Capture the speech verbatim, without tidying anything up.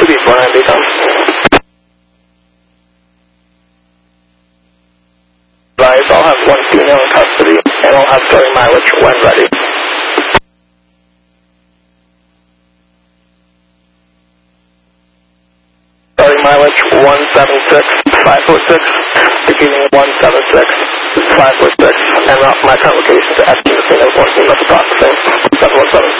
two B four nine become. Advise, I'll have one female in custody, and I'll have starting mileage when ready. Starting mileage one seven six five four six, beginning one seven six five four six, and uh, my current location to S T, the same as one team of processing, seven one seven.